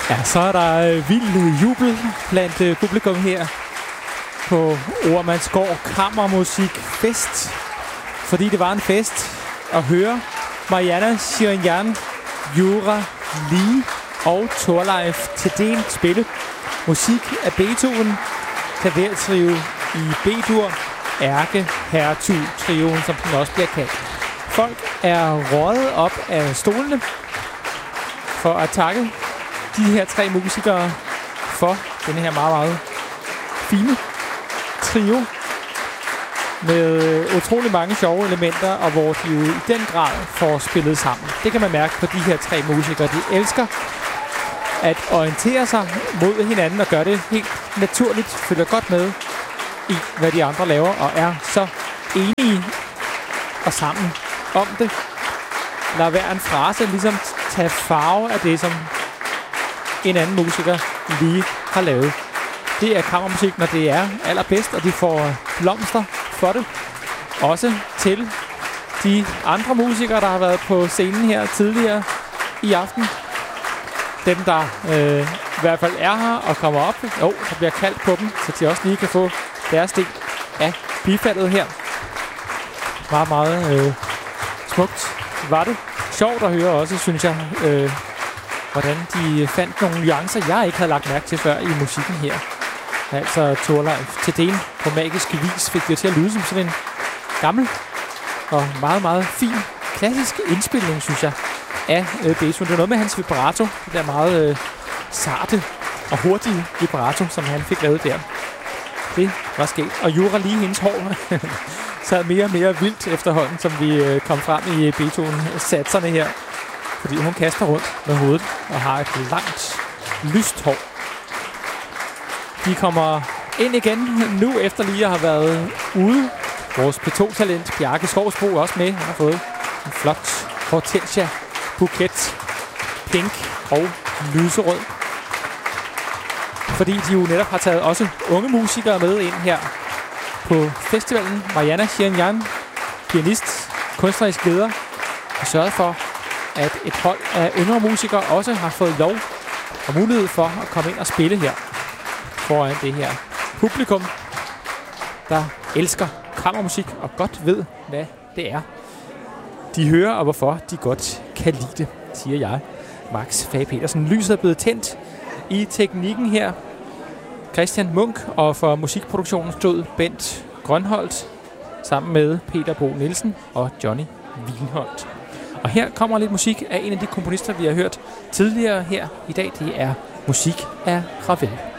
Ja, så er der vild jubel blandt publikum her på Oremandsgård Kammermusikfest. Fordi det var en fest at høre Marianna Shirinyan, Jura Lee og Thorleif Thedéen spille musik af Beethoven, klavertrio i B-dur, ærkehertug-trioen, som den også bliver kaldt. Folk er røget op af stolene for at takke de her tre musikere for denne her meget, meget fine trio med utrolig mange sjove elementer, og hvor de jo i den grad får spillet sammen. Det kan man mærke på de her tre musikere. De elsker at orientere sig mod hinanden og gøre det helt naturligt, følger godt med i, hvad de andre laver, og er så enige og sammen om det. Lad hver en frase ligesom tage farve af det, som en anden musiker lige har lavet. Det er kammermusik, når det er allerbedst, og de får blomster for det. Også til de andre musikere, der har været på scenen her tidligere i aften. Dem, der i hvert fald er her og kommer op. Der bliver kaldt på dem, så de også lige kan få deres del af bifaldet her. Meget, meget smukt var det. Sjovt at høre også, synes jeg, hvordan de fandt nogle nuancer, jeg ikke havde lagt mærke til før i musikken her. Altså Thorleif Thedéen på magisk vis fik det til at lyde som sådan en gammel og meget, meget fin klassisk indspilning, synes jeg, af Beethoven. Det er noget med hans vibrato, det der meget sarte og hurtige vibrato, som han fik lavet der. Det var sket. Og Jura Lee, hendes hår, sad mere og mere vildt efterhånden, som vi kom frem i Beethoven-satserne her. Fordi hun kaster rundt med hovedet og har et langt, lyst hår. De kommer ind igen nu, efter lige at have været ude. Vores P2-talent, Bjarke Skovsbro, er også med. Han har fået en flot hortensia buket, pink og lyserød. Fordi de jo netop har taget også unge musikere med ind her på festivalen. Marianna Shirinyan, pianist, kunstnerisk leder, har sørget for, at et hold af yngre musikere også har fået lov og mulighed for at komme ind og spille her foran det her publikum, der elsker kammermusik og godt ved, hvad det er, de hører, og hvorfor de godt kan lide det, siger jeg, Max Fage Petersen. Lyset er blevet tændt i teknikken her. Christian Munk, og for musikproduktionen stod Bent Grønholdt sammen med Peter Bo Nielsen og Johnny Wienholdt. Og her kommer lidt musik af en af de komponister, vi har hørt tidligere her i dag. Det er musik af Ravel.